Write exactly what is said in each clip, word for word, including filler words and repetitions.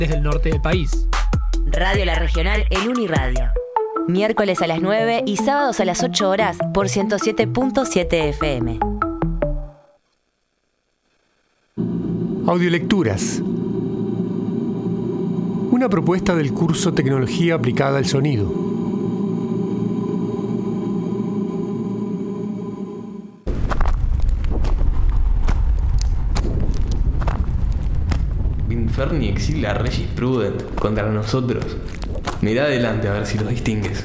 desde el norte del país. Radio La Regional en Uniradio. Miércoles a las nueve y sábados a las ocho horas por ciento siete punto siete F M. Audiolecturas. Una propuesta del curso Tecnología aplicada al sonido. Vinferni exila a Regis Prudent contra nosotros. Mirá adelante a ver si los distingues.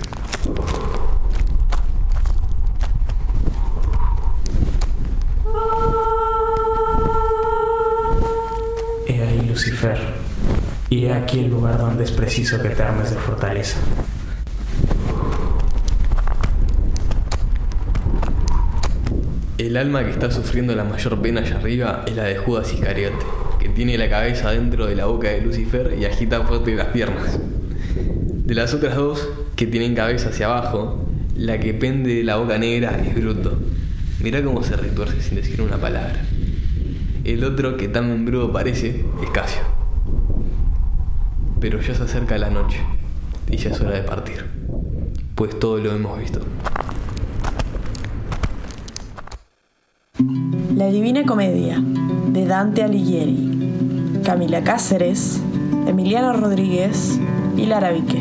He ahí, Lucifer, y he aquí el lugar donde es preciso que te armes de fortaleza. El alma que está sufriendo la mayor pena allá arriba es la de Judas Iscariote, que tiene la cabeza dentro de la boca de Lucifer y agita fuerte las piernas. De las otras dos, que tienen cabeza hacia abajo, la que pende de la boca negra es Bruto. Mirá cómo se retuerce sin decir una palabra. El otro, que tan membrudo parece, es Casio. Pero ya se acerca la noche y ya es hora de partir, pues todo lo hemos visto. La Divina Comedia, de Dante Alighieri. Camila Cáceres, Emiliano Rodríguez y Lara Vique.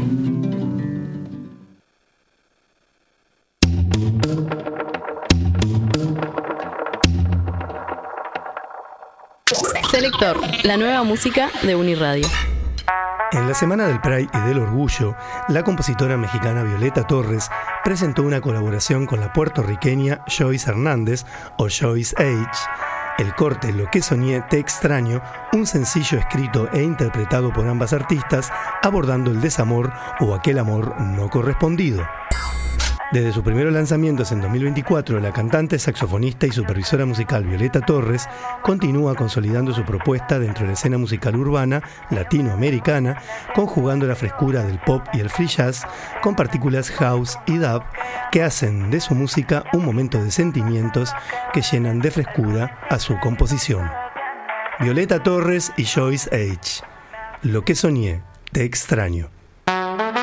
Selector, la nueva música de Uniradio. En la Semana del Pride y del Orgullo, la compositora mexicana Violeta Torres presentó una colaboración con la puertorriqueña Joyce Hernández, o Joyce H. El corte Lo que soñé, te extraño, un sencillo escrito e interpretado por ambas artistas, abordando el desamor o aquel amor no correspondido. Desde sus primeros lanzamientos en dos mil veinticuatro, la cantante, saxofonista y supervisora musical Violeta Torres continúa consolidando su propuesta dentro de la escena musical urbana latinoamericana, conjugando la frescura del pop y el free jazz con partículas house y dub que hacen de su música un momento de sentimientos que llenan de frescura a su composición. Violeta Torres y Joyce H. Lo que soñé, te extraño.